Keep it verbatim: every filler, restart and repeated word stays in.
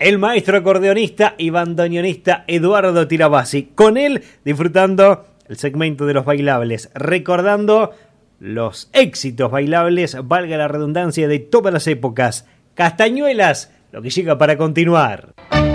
el maestro acordeonista y bandoneonista Eduardo Tirabassi. Con él disfrutando el segmento de los bailables, recordando los éxitos bailables, valga la redundancia, de todas las épocas. Castañuelas, lo que llega para continuar.